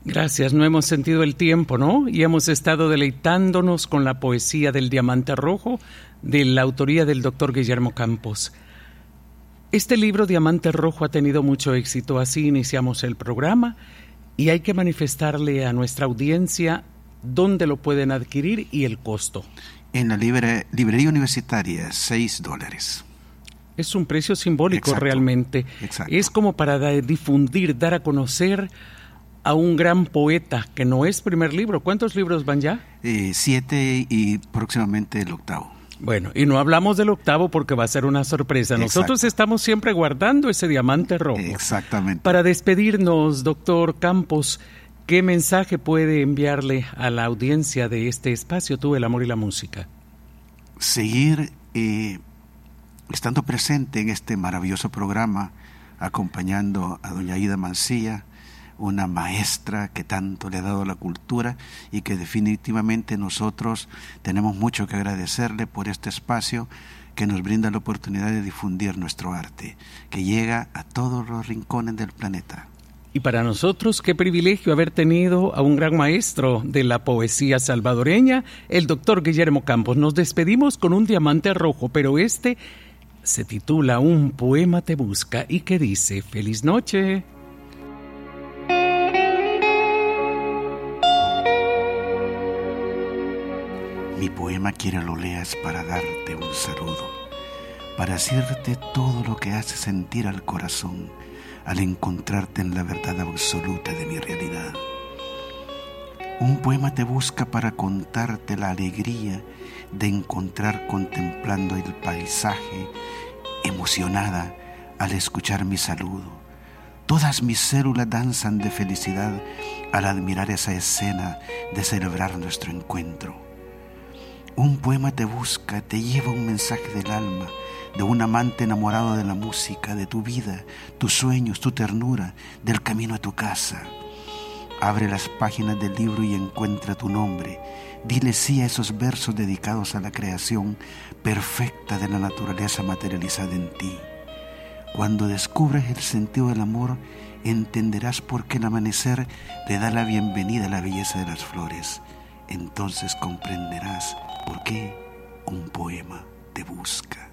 Gracias, no hemos sentido el tiempo, ¿no? Y hemos estado deleitándonos con la poesía del Diamante Rojo, de la autoría del doctor Guillermo Campos. Este libro, Diamante Rojo, ha tenido mucho éxito, así iniciamos el programa, y hay que manifestarle a nuestra audiencia dónde lo pueden adquirir y el costo. En la librería universitaria, $6. Es un precio simbólico. Exacto, realmente. Exacto. Es como para difundir, dar a conocer a un gran poeta, que no es primer libro. ¿Cuántos libros van ya? 7 y próximamente el 8º. Bueno, y no hablamos del 8º porque va a ser una sorpresa. Exacto. Nosotros estamos siempre guardando ese Diamante Rojo. Exactamente. Para despedirnos, doctor Campos, ¿qué mensaje puede enviarle a la audiencia de este espacio, Tú, el amor y la música? Seguir estando presente en este maravilloso programa, acompañando a doña Aida Mancilla, una maestra que tanto le ha dado a la cultura y que definitivamente nosotros tenemos mucho que agradecerle por este espacio que nos brinda la oportunidad de difundir nuestro arte, que llega a todos los rincones del planeta. Y para nosotros, qué privilegio haber tenido a un gran maestro de la poesía salvadoreña, el doctor Guillermo Campos. Nos despedimos con un Diamante Rojo, pero este se titula Un poema te busca y que dice: ¡Feliz noche! Mi poema quiero lo leas para darte un saludo, para decirte todo lo que hace sentir al corazón al encontrarte en la verdad absoluta de mi realidad. Un poema te busca para contarte la alegría de encontrar contemplando el paisaje, emocionada al escuchar mi saludo. Todas mis células danzan de felicidad al admirar esa escena de celebrar nuestro encuentro. Un poema te busca, te lleva un mensaje del alma, de un amante enamorado de la música, de tu vida, tus sueños, tu ternura, del camino a tu casa. Abre las páginas del libro y encuentra tu nombre. Dile sí a esos versos dedicados a la creación perfecta de la naturaleza materializada en ti. Cuando descubres el sentido del amor, entenderás por qué el amanecer le da la bienvenida a la belleza de las flores. Entonces comprenderás por qué un poema te busca.